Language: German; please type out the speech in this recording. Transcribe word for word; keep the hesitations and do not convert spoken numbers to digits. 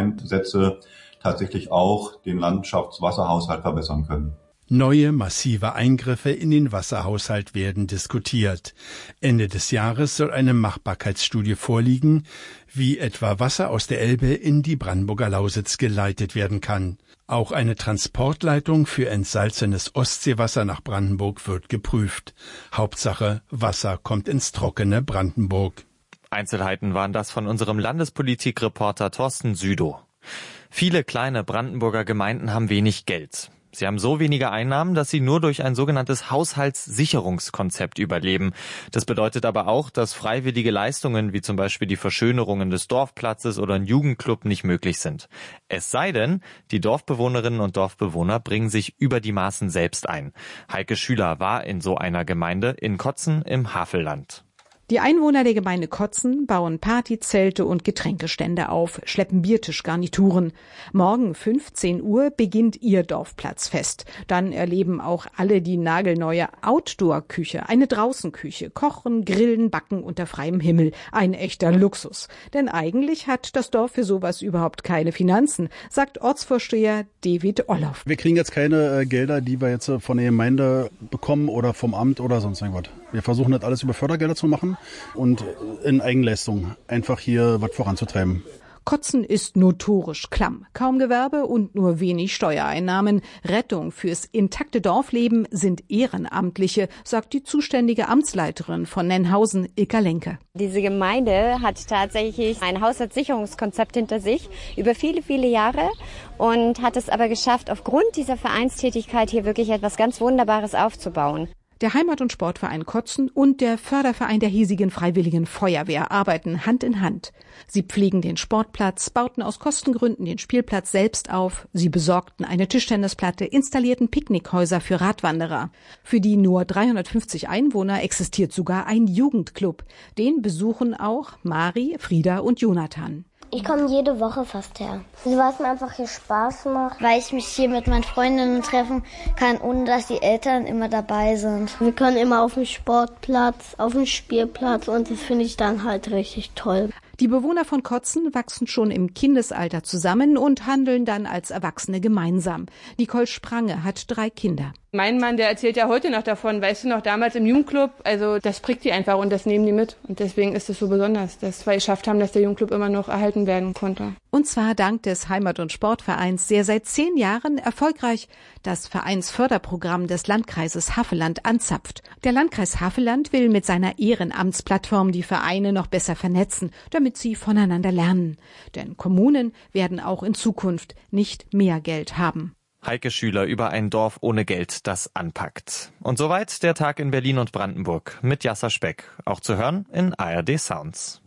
Einsätze tatsächlich auch den Landschaftswasserhaushalt verbessern können. Neue massive Eingriffe in den Wasserhaushalt werden diskutiert. Ende des Jahres soll eine Machbarkeitsstudie vorliegen, wie etwa Wasser aus der Elbe in die Brandenburger Lausitz geleitet werden kann. Auch eine Transportleitung für entsalzenes Ostseewasser nach Brandenburg wird geprüft. Hauptsache, Wasser kommt ins trockene Brandenburg. Einzelheiten waren das von unserem Landespolitikreporter Thorsten Südow. Viele kleine Brandenburger Gemeinden haben wenig Geld. Sie haben so wenige Einnahmen, dass sie nur durch ein sogenanntes Haushaltssicherungskonzept überleben. Das bedeutet aber auch, dass freiwillige Leistungen wie zum Beispiel die Verschönerungen des Dorfplatzes oder ein Jugendclub nicht möglich sind. Es sei denn, die Dorfbewohnerinnen und Dorfbewohner bringen sich über die Maßen selbst ein. Heike Schüler war in so einer Gemeinde in Kotzen im Havelland. Die Einwohner der Gemeinde Kotzen bauen Partyzelte und Getränkestände auf, schleppen Biertischgarnituren. Morgen fünfzehn Uhr beginnt ihr Dorfplatzfest. Dann erleben auch alle die nagelneue Outdoor-Küche, eine Draußenküche, kochen, grillen, backen unter freiem Himmel. Ein echter Luxus. Denn eigentlich hat das Dorf für sowas überhaupt keine Finanzen, sagt Ortsvorsteher David Olloff. Wir kriegen jetzt keine äh, Gelder, die wir jetzt äh, von der Gemeinde bekommen oder vom Amt oder sonst irgendwas. Wir versuchen das alles über Fördergelder zu machen und in Eigenleistung einfach hier was voranzutreiben. Kotzen ist notorisch klamm. Kaum Gewerbe und nur wenig Steuereinnahmen. Rettung fürs intakte Dorfleben sind Ehrenamtliche, sagt die zuständige Amtsleiterin von Nennhausen, Ilka Lenke. Diese Gemeinde hat tatsächlich ein Haushaltssicherungskonzept hinter sich über viele, viele Jahre und hat es aber geschafft, aufgrund dieser Vereinstätigkeit hier wirklich etwas ganz Wunderbares aufzubauen. Der Heimat- und Sportverein Kotzen und der Förderverein der hiesigen Freiwilligen Feuerwehr arbeiten Hand in Hand. Sie pflegen den Sportplatz, bauten aus Kostengründen den Spielplatz selbst auf, sie besorgten eine Tischtennisplatte, installierten Picknickhäuser für Radwanderer. Für die nur dreihundertfünfzig Einwohner existiert sogar ein Jugendclub. Den besuchen auch Mari, Frieda und Jonathan. Ich komme jede Woche fast her. Weil es mir einfach hier Spaß macht. Weil ich mich hier mit meinen Freundinnen treffen kann, ohne dass die Eltern immer dabei sind. Wir können immer auf dem Sportplatz, auf dem Spielplatz und das finde ich dann halt richtig toll. Die Bewohner von Kotzen wachsen schon im Kindesalter zusammen und handeln dann als Erwachsene gemeinsam. Nicole Sprange hat drei Kinder. Mein Mann, der erzählt ja heute noch davon, weißt du noch, damals im Jugendclub, also das prägt die einfach und das nehmen die mit. Und deswegen ist es so besonders, dass wir geschafft haben, dass der Jugendclub immer noch erhalten werden konnte. Und zwar dank des Heimat- und Sportvereins, der seit zehn Jahren erfolgreich das Vereinsförderprogramm des Landkreises Havelland anzapft. Der Landkreis Havelland will mit seiner Ehrenamtsplattform die Vereine noch besser vernetzen, damit sie voneinander lernen. Denn Kommunen werden auch in Zukunft nicht mehr Geld haben. Heike Schüler über ein Dorf ohne Geld, das anpackt. Und soweit der Tag in Berlin und Brandenburg mit Jasser Speck. Auch zu hören in A R D Sounds.